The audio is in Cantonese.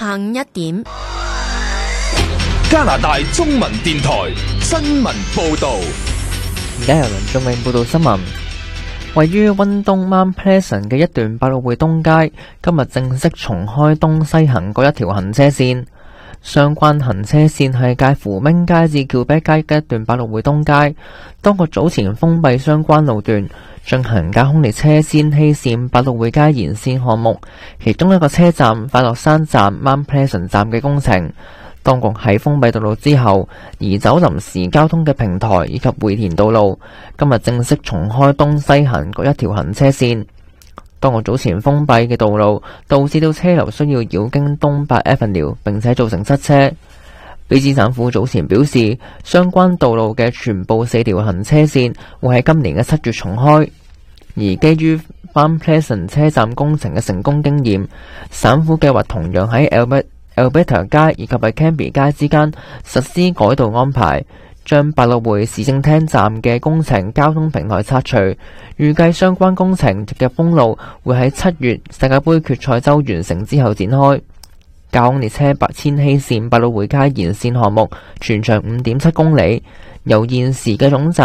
下午1點， 加拿大中文電台新聞報道。 而家由梁仲永報道新聞。位於溫東 Mount Pleasant 嘅一段百老匯東街，今日正式重開東西行各一條行車線。相關行車線係介乎明街至橋北街嘅一段百老匯東街。當局早前封閉相關路段，進行架空列車先稀線百老匯街延線項目，其中一個車站快樂山站 Mount Pleasant 站嘅工程。當局喺封閉道路之後，移走臨時交通嘅平台以及匯田道路，今日正式重開東西行各一條行車線。當局早前封閉嘅道路，導致到車流需要繞經東八 Avenue， 並且造成塞車。卑詩省府早前表示，相關道路嘅全部4條行車線會喺今年嘅7月重開。而基於Mount Pleasant 車站工程嘅成功經驗，省府計劃同樣喺Alberta 街以及喺 Cambie 街之間實施改道安排，將百老匯市政廳站嘅工程交通平台拆除。預計相關工程嘅封路會喺7月世界盃決賽周完成之後展開。架空列車千禧線百老匯街延線項目全長5.7公里，由現時嘅總站